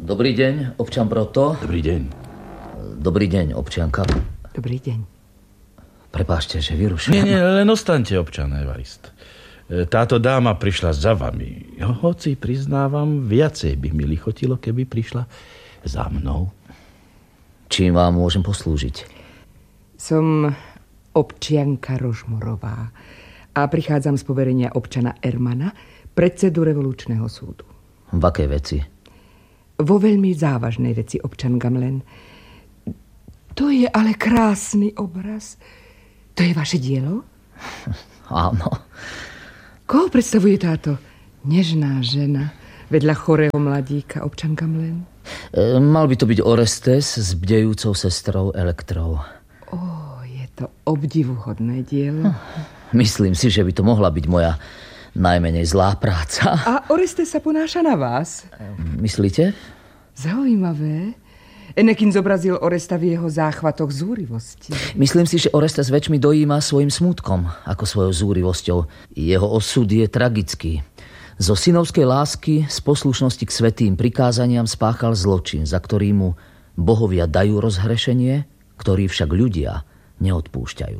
Dobrý deň, občan Broto. Dobrý deň. Dobrý deň, občianka. Dobrý deň. Prepáčte, že vyrušujem. Nie, len ostaňte, občan Evarist. Táto dáma prišla za vami. Hoci, priznávam, viacej by mi lichotilo, keby prišla za mnou. Čím vám môžem poslúžiť? Som občianka Rožmorová a prichádzam z poverenia občana Ermana, predsedu revolučného súdu. V akej veci? Vo veľmi závažnej veci, občan Gamlen. To je ale krásny obraz. To je vaše dielo? Áno. Koho predstavuje táto nežná žena vedľa chorého mladíka, občan Gamlen? Mal by to byť Orestes s bdejúcou sestrou Elektrou. Je to obdivuhodné dielo. Myslím si, že by to mohla byť moja najmenej zlá práca. A Orestes sa ponáša na vás? Myslíte? Zaujímavé. Enekin zobrazil Oresta v jeho záchvatoch zúrivosti. Myslím si, že Orestes väčšmi dojíma svojim smútkom ako svojou zúrivosťou. Jeho osud je tragický. Zo synovskej lásky, z poslušnosti k svätým prikázaniam spáchal zločin, za ktorý mu bohovia dajú rozhrešenie, ktorý však ľudia neodpúšťajú.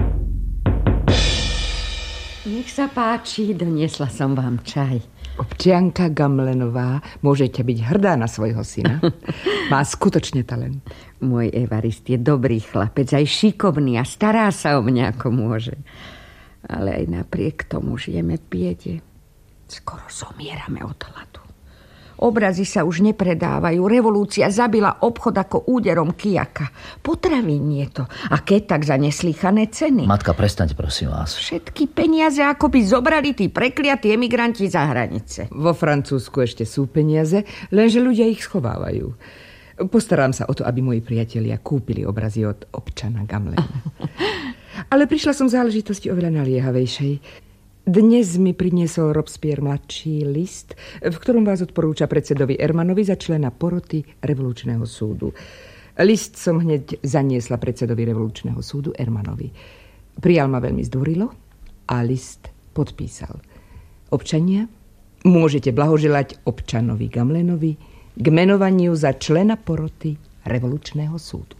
Nech sa páči, doniesla som vám čaj. Občianka Gamlenová, môžete byť hrdá na svojho syna. Má skutočne talent. Môj Evarist je dobrý chlapec, aj šikovný a stará sa o mňa ako môže. Ale aj napriek tomu žijeme v biede. Skoro zomierame od hladu. Obrazy sa už nepredávajú. Revolúcia zabila obchod ako úderom kijaka. Potravín je to. A keď tak za neslýchané ceny. Matka, prestaňte, prosím vás. Všetky peniaze ako by zobrali tí prekliatí emigranti za hranice. Vo Francúzsku ešte sú peniaze, lenže ľudia ich schovávajú. Postarám sa o to, aby moji priatelia kúpili obrazy od občana Gamlena. Ale prišla som v záležitosti oveľa naliehavejšej. Dnes mi priniesol Robespierre mladší list, v ktorom vás odporúča predsedovi Ermanovi za člena poroty revolučného súdu. List som hneď zaniesla predsedovi revolučného súdu Ermanovi. Prijal ma veľmi zdvorilo a list podpísal. Občania, môžete blahoželať občanovi Gamlenovi k menovaniu za člena poroty revolučného súdu.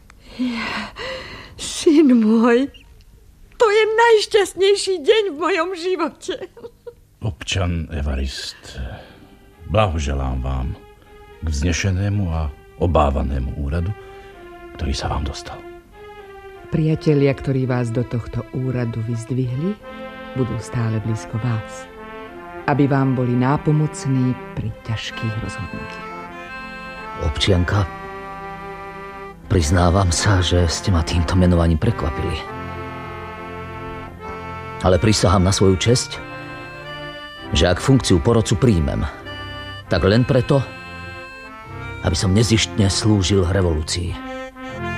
Syn môj, to je najšťastnejší deň v mojom živote. Občan Evarist, blahoželám vám k vznešenému a obávanému úradu, ktorý sa vám dostal. Priatelia, ktorí vás do tohto úradu vyzdvihli, budú stále blízko vás, aby vám boli nápomocní pri ťažkých rozhodnutiach. Občianka, priznávam sa, že ste ma týmto menovaním prekvapili. Ale prisahám na svoju česť, že ak funkciu porodcu príjmem, tak len preto, aby som nezištne slúžil revolúcii.